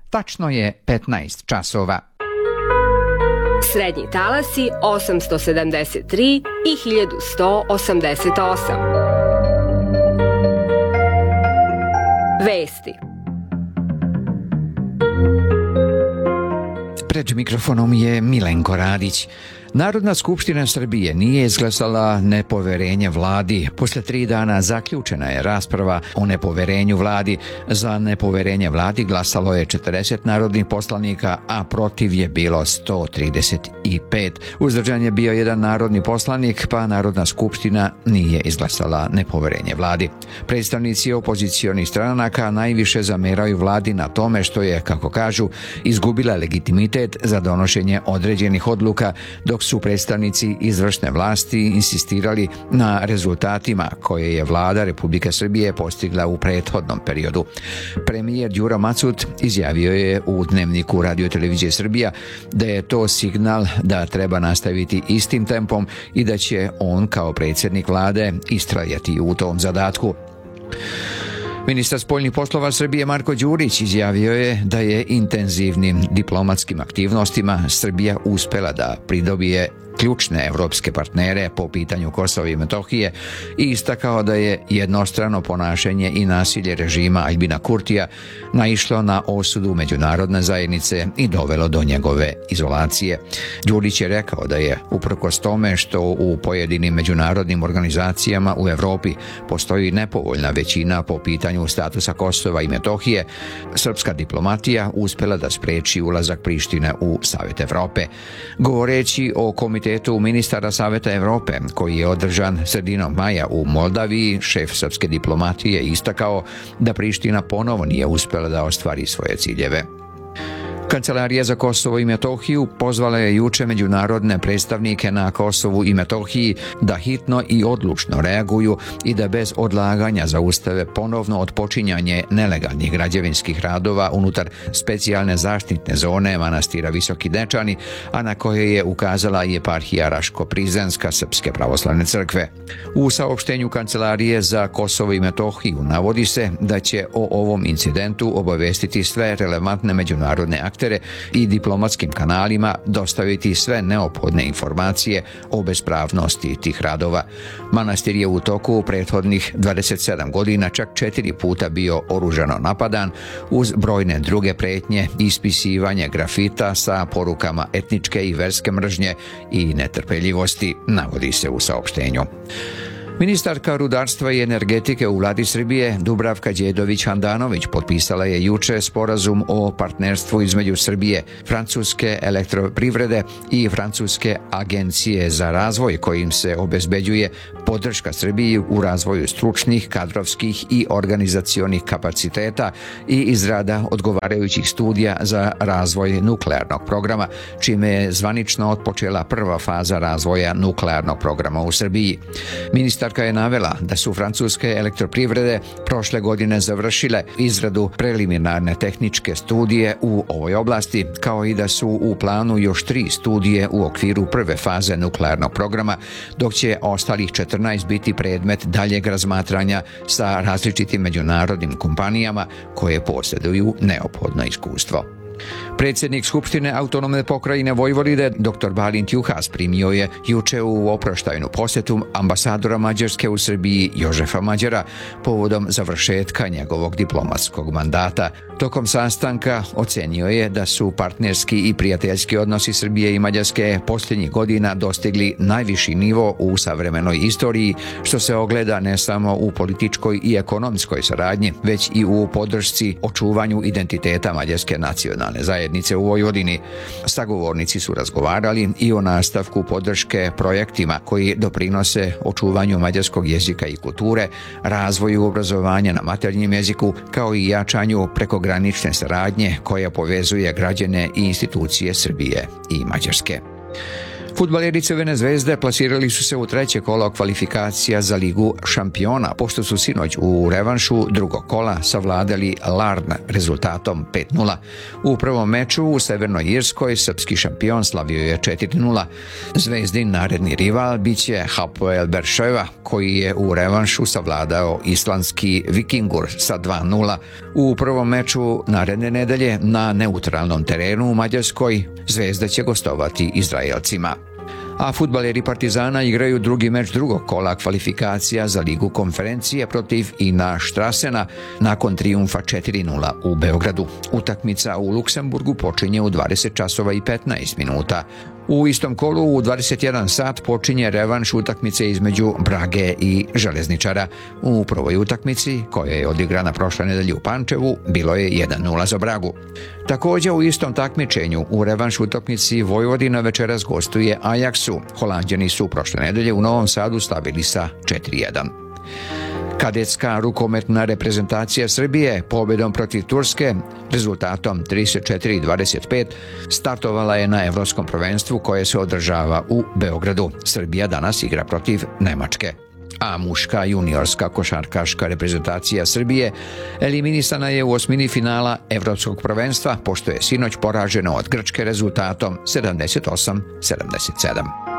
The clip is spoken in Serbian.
Tačno je 15 časova. Srednji talasi 873 i 1188. Vesti. Pred mikrofonom je Milenko Radić. Narodna skupština Srbije nije izglasala nepoverenje vladi. Posle 3 dana zaključena je rasprava o nepoverenju vladi. Za nepoverenje vladi glasalo je 40 narodnih poslanika, a protiv je bilo 135. Uzdržan je bio 1 narodni poslanik, pa Narodna skupština nije izglasala nepoverenje vladi. Predstavnici opozicionih stranaka najviše zameraju vladi na tome što je, kako kažu, izgubila legitimitet za donošenje određenih odluka, dok su predstavnici izvršne vlasti insistirali na rezultatima koje je vlada Republike Srbije postigla u prethodnom periodu. Premijer Đuro Macut izjavio je u Dnevniku Radio-televizije Srbija da je to signal da treba nastaviti istim tempom i da će on kao predsjednik vlade istrajati u tom zadatku. Ministar spoljnih poslova Srbije Marko Đurić izjavio je da je intenzivnim diplomatskim aktivnostima Srbija uspela da pridobije ključne evropske partnere po pitanju Kosova i Metohije i istakao da je jednostrano ponašanje i nasilje režima Aljbina Kurtija naišlo na osudu međunarodne zajednice i dovelo do njegove izolacije. Đurić je rekao da je, uprkos tome što u pojedinim međunarodnim organizacijama u Evropi postoji nepovoljna većina po pitanju statusa Kosova i Metohije, srpska diplomatija uspjela da spreči ulazak Prištine u Savet Evrope. Govoreći o komitetu ministara Saveta Evrope, koji je održan sredinom maja u Moldaviji, šef srpske diplomatije istakao da Priština ponovo nije uspjela da ostvari svoje ciljeve. Kancelarija za Kosovo i Metohiju pozvala je juče međunarodne predstavnike na Kosovu i Metohiji da hitno i odlučno reaguju i da bez odlaganja zaustave ponovno otpočinjanje nelegalnih građevinskih radova unutar specijalne zaštitne zone manastira Visoki Dečani, a na koje je ukazala i eparhija Raško-Prizrenska Srpske pravoslavne crkve. U saopštenju Kancelarije za Kosovo i Metohiju navodi se da će o ovom incidentu obavestiti sve relevantne međunarodne akte i diplomatskim kanalima dostaviti sve neophodne informacije o bespravnosti tih radova. Manastir je u toku prethodnih 27 godina čak 4 puta bio oružano napadan uz brojne druge pretnje i ispisivanje grafita sa porukama etničke i verske mržnje i netrpeljivosti, navodi se u saopštenju. Ministarka rudarstva i energetike u vladi Srbije Dubravka Đedović-Handanović potpisala je juče sporazum o partnerstvu između Srbije, Francuske elektroprivrede i Francuske agencije za razvoj, kojim se obezbeđuje podrška Srbiji u razvoju stručnih, kadrovskih i organizacionih kapaciteta i izrada odgovarajućih studija za razvoj nuklearnog programa, čime je zvanično otpočela prva faza razvoja nuklearnog programa u Srbiji. Ministarka je navela da su francuske elektroprivrede prošle godine završile izradu preliminarne tehničke studije u ovoj oblasti, kao i da su u planu još 3 studije u okviru prve faze nuklearnog programa, dok će ostalih 14 biti predmet daljeg razmatranja sa različitim međunarodnim kompanijama koje posjeduju neophodno iskustvo. Predsjednik Skupštine autonomne pokrajine Vojvodine dr. Balint Juhas primio je juče u oproštajnu posjetu ambasadora Mađarske u Srbiji Jožefa Mađara povodom završetka njegovog diplomatskog mandata. Tokom sastanka ocenio je da su partnerski i prijateljski odnosi Srbije i Mađarske posljednjih godina dostigli najviši nivo u savremenoj istoriji, što se ogleda ne samo u političkoj i ekonomskoj saradnji, već i u podršci očuvanju identiteta mađarske nacionalne zajednice u Vojvodini. Sagovornici su razgovarali i o nastavku podrške projektima koji doprinose očuvanju mađarskog jezika i kulture, razvoju obrazovanja na maternjem jeziku, kao i jačanju prekogranične saradnje koja povezuje građane i institucije Srbije i Mađarske. Fudbaleri Crvene zvezde plasirali su se u treće kolo kvalifikacija za Ligu šampiona, pošto su sinoć u revanšu drugog kola savladali Larn rezultatom 5:0. U prvom meču u Severnoj Irskoj srpski šampion slavio je 4:0. Zvezdin naredni rival biće Hapoel Berševa, koji je u revanšu savladao islandski Vikingur sa 2:0. U prvom meču naredne nedelje na neutralnom terenu u Mađarskoj Zvezda će gostovati Izraelcima. A fudbaleri Partizana igraju drugi meč drugog kola kvalifikacija za Ligu konferencije protiv Ina Štrasena nakon trijumfa 4:0 u Beogradu. Utakmica u Luksemburgu počinje u 20 časova i 15 minuta. U istom kolu u 21 sat počinje revanš utakmice između Brage i Železničara. U prvoj utakmici, koja je odigrana prošle nedelje u Pančevu, bilo je 1:0 za Bragu. Također u istom takmičenju u revanš utakmici Vojvodina večeras gostuje Ajaksu. Holanđani su prošle nedelje u Novom Sadu slavili sa 4:1. Kadetska rukometna reprezentacija Srbije pobjedom protiv Turske rezultatom 34:25 startovala je na Evropskom prvenstvu koje se održava u Beogradu. Srbija danas igra protiv Nemačke. A muška juniorska košarkaška reprezentacija Srbije eliminisana je u osmini finala Evropskog prvenstva, pošto je sinoć poraženo od Grčke rezultatom 78-77.